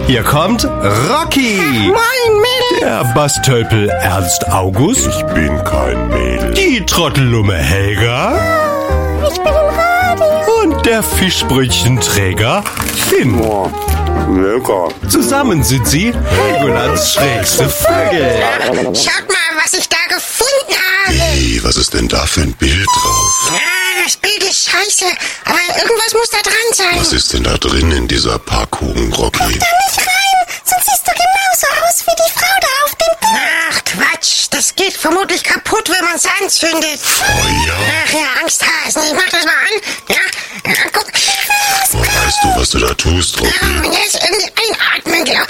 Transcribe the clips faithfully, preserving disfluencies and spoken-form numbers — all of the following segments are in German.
Hier kommt Rocky. Moin, Mädel. Der Bastölpel Ernst August. Ich bin kein Mädel. Die Trottellumme Helga. Ich bin im Radio. Und der Fischbrötchenträger Finn. Oh, lecker. Zusammen sind sie Helgolands schrägste Vögel. Schaut mal, was ich da gefunden habe. Hey, was ist denn da für ein Bild drauf? Ja, das Bild ist scheiße, aber irgendwas muss da dran sein. Was ist denn da drin in dieser Packung, Rocky? Da nicht rein, sonst siehst du genauso aus wie die Frau da auf dem Bild. Ach, Quatsch, das geht vermutlich kaputt, wenn man es anzündet. Feuer? Ach ja, Angsthasen, ich mach das mal an. Ja, ja guck. Was? Oh, weißt du, was du da tust, Rocky? Und jetzt irgendwie einatmen, genau.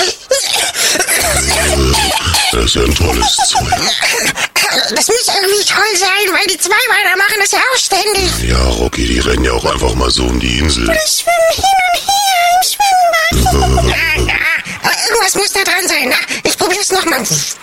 Das ist ja ein tolles Zeug. Das muss irgendwie toll sein, weil die zwei weitermachen das ja auch ständig. Ja, Rocky, die rennen ja auch einfach mal so um die Insel. Die schwimmen hin und her im Schwimmbad. Ja, ja, aber irgendwas muss da dran sein. Na, ich probier's nochmal.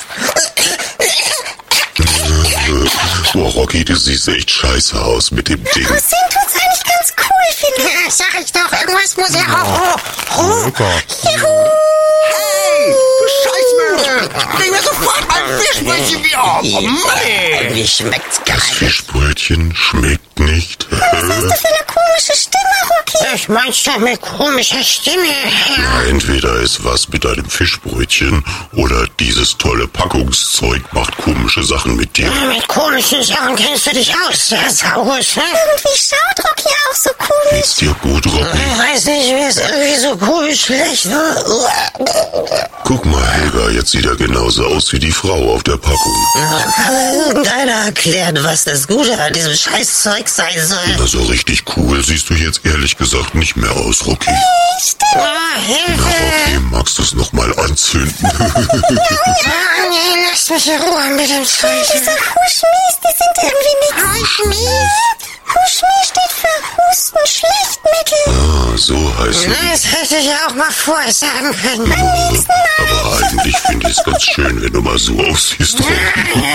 Boah, Rocky, du siehst echt scheiße aus mit dem Ding. Aussehen tut's eigentlich ganz cool, finde ich. Ja, sag ich doch, irgendwas muss ja auch. Oh, Lecker. Juhu. Hey, du Scheißmöwe! Bring mir sofort ein Fischbrötchen wieder! Oh, Mann! Wie schmeckt's gar Das nicht? Fischbrötchen schmeckt nicht. Was hast du für eine komische Stimme, Rocky? Was meinst du mit komischer Stimme? Ja, entweder ist was mit deinem Fischbrötchen oder dieses tolle Packungszeug macht komische Sachen mit dir. Ja, mit komischen Sachen kennst du dich aus, Herr Saurus, ne? Irgendwie schaut Rocky auch so komisch. Geht's dir gut, Rocky? Ich weiß nicht, wie es irgendwie so komisch schlecht. Guck mal, Helga, jetzt sieht er genauso aus wie die Frau auf der Packung. Kann irgendeiner erklären, was das Gute an diesem Scheißzeug sein soll? Na, so richtig cool siehst du jetzt ehrlich gesagt nicht mehr aus, Rocky. Stimmt. Ah, Hilfe. Na, Rocky, magst du es nochmal anzünden? Ah, nee, lass mich in Ruhe mit dem Zeug. Diese Huschmies, die sind irgendwie nicht... Huschmies? Huschmie steht für Husten-Schlechtmittel. Ah, so heißt sie. Das hätte ich ja auch mal vorher sagen können. Aber eigentlich finde ich es ganz schön, wenn du mal so aussiehst, Rocky.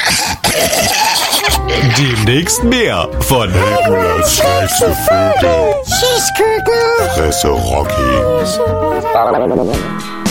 Demnächst mehr von Helgolands schrägste Vögel. Schießküken. Fresse, Rocky.